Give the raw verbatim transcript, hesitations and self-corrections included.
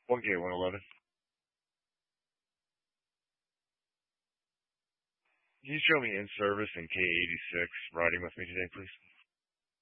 one K one eleven. Can you show me in service in K eighty-six riding with me today, please?